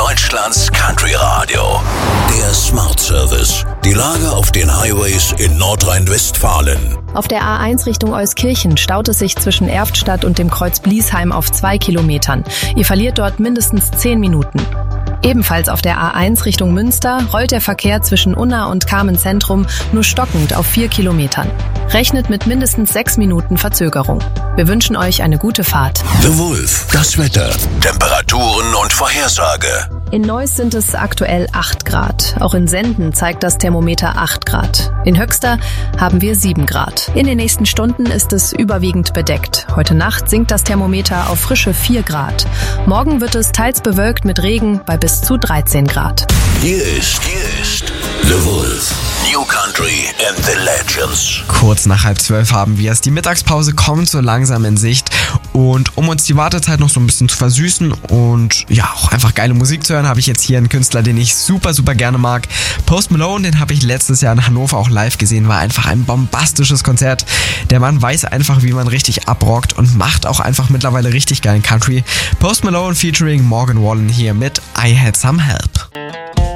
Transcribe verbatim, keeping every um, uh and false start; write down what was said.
Deutschlands Country Radio. Der Smart Service. Die Lage auf den Highways in Nordrhein-Westfalen. Auf der A eins Richtung Euskirchen staut es sich zwischen Erftstadt und dem Kreuz Bliesheim auf zwei Kilometern. Ihr verliert dort mindestens zehn Minuten. Ebenfalls auf der A eins Richtung Münster rollt der Verkehr zwischen Unna und Kamenz-Zentrum nur stockend auf vier Kilometern. Rechnet mit mindestens sechs Minuten Verzögerung. Wir wünschen euch eine gute Fahrt. The Wolf, das Wetter, Temperaturen und Vorhersage. In Neuss sind es aktuell acht Grad. Auch in Senden zeigt das Thermometer acht Grad. In Höxter haben wir sieben Grad. In den nächsten Stunden ist es überwiegend bedeckt. Heute Nacht sinkt das Thermometer auf frische vier Grad. Morgen wird es teils bewölkt mit Regen bei bis zu dreizehn Grad. Hier ist, hier ist The Wolf. New Country and the Legends. Kurz nach halb zwölf haben wir es. Die Mittagspause kommt so langsam in Sicht. Und um uns die Wartezeit noch so ein bisschen zu versüßen und ja auch einfach geile Musik zu hören, habe ich jetzt hier einen Künstler, den ich super, super gerne mag. Post Malone, den habe ich letztes Jahr in Hannover auch live gesehen, war einfach ein bombastisches Konzert. Der Mann weiß einfach, wie man richtig abrockt und macht auch einfach mittlerweile richtig geilen Country. Post Malone featuring Morgan Wallen hier mit I Had Some Help.